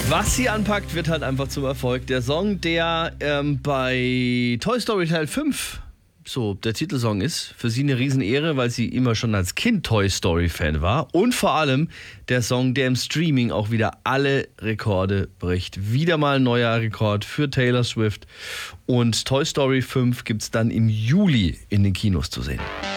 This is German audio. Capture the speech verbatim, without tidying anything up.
Was sie anpackt, wird halt einfach zum Erfolg. Der Song, der ähm, bei Toy Story Teil fünf so der Titelsong ist, für sie eine Riesenehre, weil sie immer schon als Kind Toy Story Fan war. Und vor allem der Song, der im Streaming auch wieder alle Rekorde bricht. Wieder mal ein neuer Rekord für Taylor Swift. Und Toy Story fünf gibt es dann im Juli in den Kinos zu sehen.